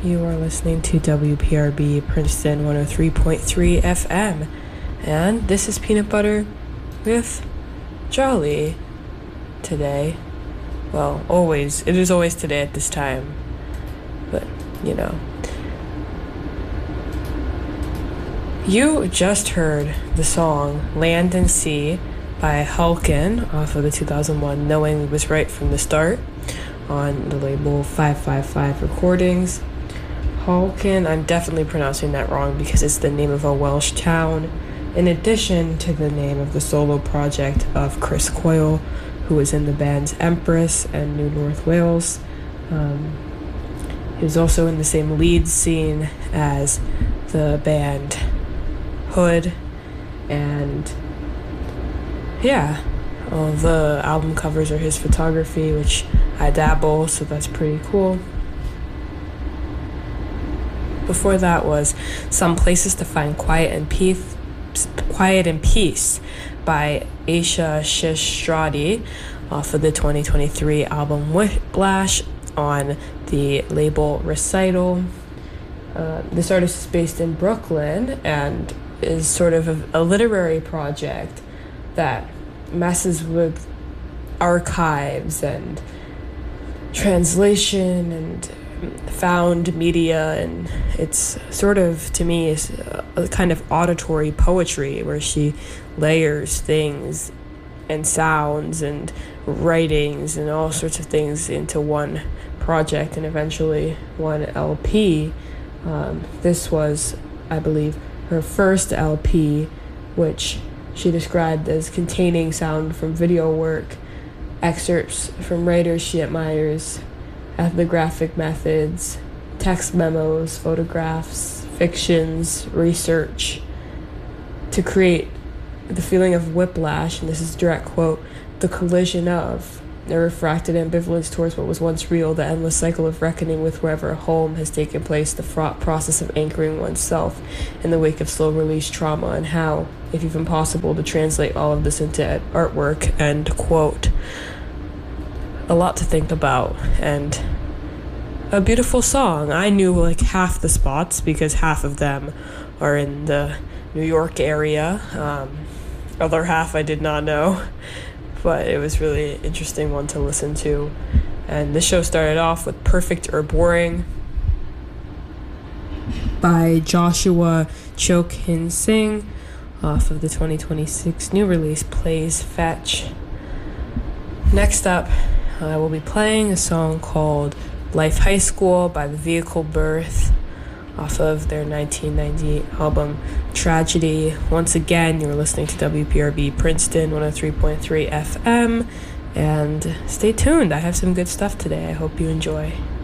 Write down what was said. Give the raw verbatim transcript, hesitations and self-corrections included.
You are listening to W P R B Princeton one oh three point three F M, and this is Peanut Butter with Jolly today. Well, always. It is always today at this time, but, you know. You just heard the song Land and Sea by Hulkin off of the two thousand one Knowing We Was Right From the Start on the label five five five Recordings. Hulkin, I'm definitely pronouncing that wrong because it's the name of a Welsh town, in addition to the name of the solo project of Chris Coyle, who was in the bands Empress and New North Wales. Um, he was also in the same lead scene as the band Hood, and yeah, all the album covers are his photography, which I dabble, so that's pretty cool. Before that was Some Places to Find Quiet and Peace, Quiet and Peace by Aisha Shistrati off of the twenty twenty-three album Whiplash on the label Recital. Uh, this artist is based in Brooklyn and is sort of a, a literary project that messes with archives and translation and found media, and it's sort of, to me, is a, a kind of auditory poetry where she layers things and sounds and writings and all sorts of things into one project and eventually one L P. Um, this was, I believe, her first L P, which she described as containing sound from video work, excerpts from writers she admires, ethnographic methods, text memos, photographs, fictions, research, to create the feeling of whiplash, and this is a direct quote, the collision of, a refracted ambivalence towards what was once real, the endless cycle of reckoning with wherever home has taken place, the fraught process of anchoring oneself in the wake of slow-release trauma, and how, if even possible, to translate all of this into artwork, end quote. A lot to think about, and a beautiful song. I knew like half the spots because half of them are in the New York area. Um, other half I did not know, but it was really an interesting one to listen to. And this show started off with Perfect or Boring by Joshua Chokhin Singh off of the twenty twenty-six new release Plays Fetch. Next up, I will be playing a song called Life High School by The Vehicle Birth off of their nineteen ninety-eight album Tragedy. Once again, you're listening to W P R B Princeton one oh three point three F M, and stay tuned. I have some good stuff today. I hope you enjoy.